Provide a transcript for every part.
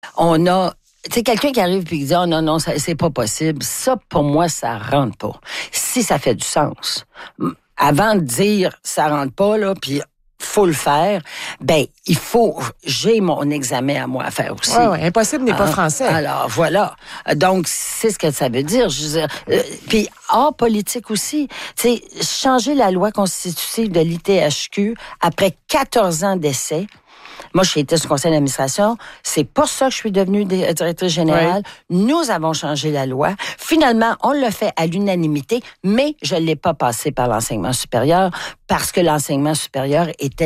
On a... Tu sais, quelqu'un qui arrive et qui dit « Oh non, c'est pas possible », ça, pour moi, ça rentre pas. Si ça fait du sens. Avant de dire « ça rentre pas », là, puis faut le faire, ben il faut... J'ai mon examen à moi à faire aussi. Oui, impossible n'est pas français. Alors, voilà. Donc, c'est ce que ça veut dire. Je veux dire, puis, hors politique aussi, tu sais, changer la loi constitutive de l'ITHQ après 14 ans d'essai. Moi, j'ai été sur le conseil d'administration. C'est pour ça que je suis devenue directrice générale. Oui. Nous avons changé la loi. Finalement, on l'a fait à l'unanimité, mais je ne l'ai pas passé par l'enseignement supérieur parce que l'enseignement supérieur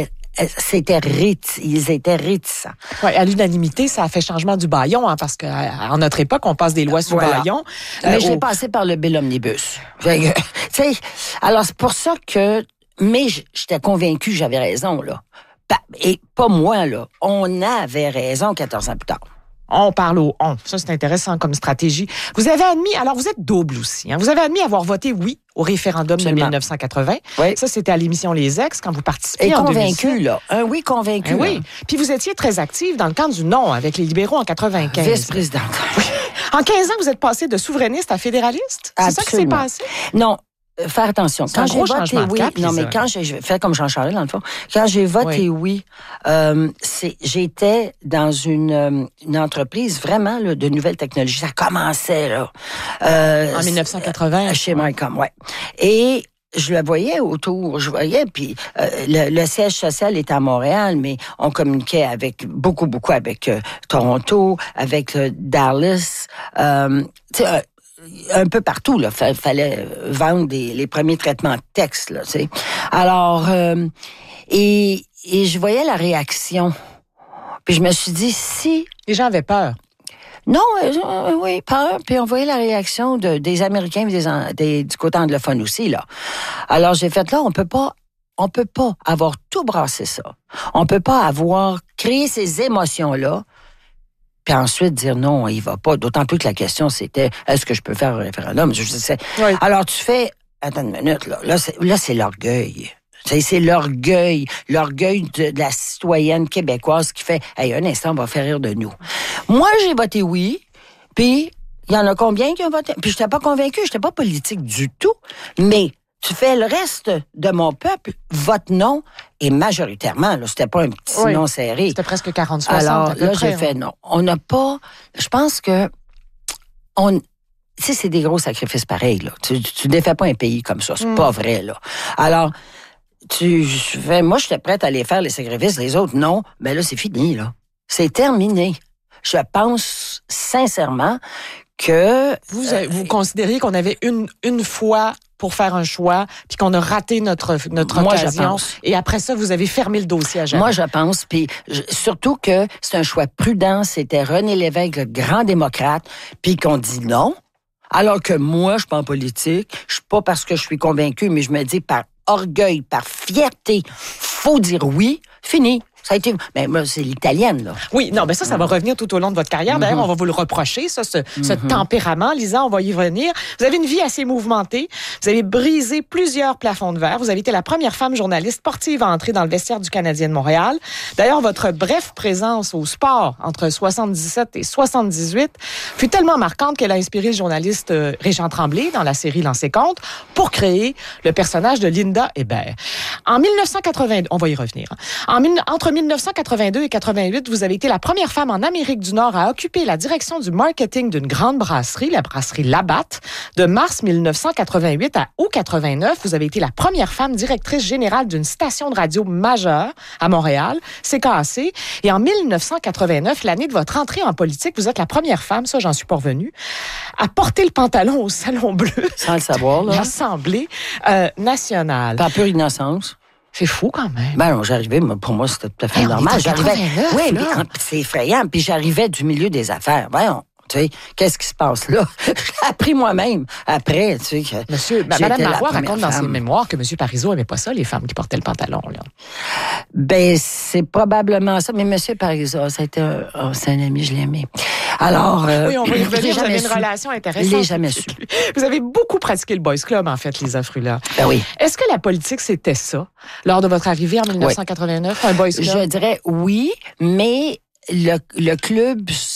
ils étaient réticents. Oui, à l'unanimité, ça a fait changement du bâillon, hein, parce qu'à notre époque, on passe des lois sous bâillon. Mais je l'ai passé par le bill omnibus. Alors, c'est pour ça que... Mais j'étais convaincue que j'avais raison, là. Et pas moi, là. On avait raison 14 ans plus tard. On parle au on. Ça, c'est intéressant comme stratégie. Vous avez admis, alors vous êtes double aussi, hein, vous avez admis avoir voté oui au référendum de 1980. Oui. Ça, c'était à l'émission Les Ex, quand vous participiez en 2006. Et convaincu, là. Un oui convaincu. Un oui. Puis vous étiez très active dans le camp du non avec les libéraux en 95. Vice-présidente. En 15 ans, vous êtes passé de souverainiste à fédéraliste? C'est ça qui s'est passé? Non. Faire attention. Quand j'ai voté oui, quand j'ai fait comme Jean Charest, dans le fond, quand j'ai voté oui, j'étais dans une entreprise vraiment là, de nouvelles technologies. Ça commençait là. En 1980. Chez Mycom, ouais. Et je le voyais autour, puis le siège social était à Montréal, mais on communiquait avec beaucoup avec Toronto, avec Dallas, tu sais. Un peu partout, là. Fallait vendre les premiers traitements de texte, là, tu sais. Alors, et je voyais la réaction. Puis je me suis dit, si... Les gens avaient peur. Non, oui, peur. Puis on voyait la réaction des Américains et du côté anglophone aussi, là. Alors, j'ai fait, là, on peut pas avoir tout brassé ça. On peut pas avoir créé ces émotions-là puis ensuite dire non, il va pas. D'autant plus que la question, c'était, est-ce que je peux faire un référendum? Oui. Alors, tu fais, attends une minute, là c'est l'orgueil. C'est l'orgueil de la citoyenne québécoise qui fait, hey, un instant, on va faire rire de nous. Moi, j'ai voté oui, puis il y en a combien qui ont voté? Puis j'étais pas convaincue, j'étais pas politique du tout, mais tu fais le reste de mon peuple, vote non, et majoritairement, là, c'était pas un petit non serré. C'était presque 40-60. Alors, là, j'ai fait non. On n'a pas... Je pense que... Tu sais, c'est des gros sacrifices pareils, là. Tu défais pas un pays comme ça, c'est pas vrai, là. Alors, moi, j'étais prête à aller faire les sacrifices, les autres, non. Ben là, c'est fini, là. C'est terminé. Je pense sincèrement que... Vous considériez qu'on avait une fois pour faire un choix, puis qu'on a raté notre occasion. Et après ça, vous avez fermé le dossier à jamais. Moi, je pense, puis surtout que c'est un choix prudent. C'était René Lévesque, le grand démocrate, puis qu'on dit non. Alors que moi, je suis pas en politique. Je suis pas parce que je suis convaincue, mais je me dis par orgueil, par fierté, faut dire oui. Fini. Ça a été... Mais moi, c'est l'italienne, là. Oui, non, mais ça va revenir tout au long de votre carrière. D'ailleurs, on va vous le reprocher, ce tempérament. Lisa, on va y revenir. Vous avez une vie assez mouvementée. Vous avez brisé plusieurs plafonds de verre. Vous avez été la première femme journaliste sportive à entrer dans le vestiaire du Canadien de Montréal. D'ailleurs, votre brève présence au sport entre 77 et 78 fut tellement marquante qu'elle a inspiré le journaliste Régent Tremblay dans la série Lancez compte pour créer le personnage de Linda Hébert. En 1982, on va y revenir. Entre 1982 et 88, vous avez été la première femme en Amérique du Nord à occuper la direction du marketing d'une grande brasserie, la brasserie Labatt. De mars 1988 à août 89, vous avez été la première femme directrice générale d'une station de radio majeure à Montréal, CKAC. Et en 1989, l'année de votre entrée en politique, vous êtes la première femme, ça j'en suis pas revenue, à porter le pantalon au Salon Bleu. Sans le savoir, là. L'Assemblée nationale. Par pure innocence. C'est fou quand même. Ben non, j'arrivais, pour moi, c'était tout à fait normal. J'arrivais. Oui, mais c'est effrayant. Puis j'arrivais du milieu des affaires. Voyons. Tu sais, qu'est-ce qui se passe là? J'ai appris moi-même après, tu sais. Madame Marois raconte dans ses mémoires que M. Parizeau aimait pas ça, les femmes qui portaient le pantalon, là. Ben, c'est probablement ça. Mais M. Parizeau, ça a été c'est un ami, je l'aimais. Alors, oui, on va y revenir. Vous avez une relation intéressante. Je l'ai jamais su. Vous avez beaucoup pratiqué le Boys Club, en fait, Lisa Frula. Ben oui. Est-ce que la politique, c'était ça, lors de votre arrivée en 1989, un Boys Club? Je dirais oui, mais le club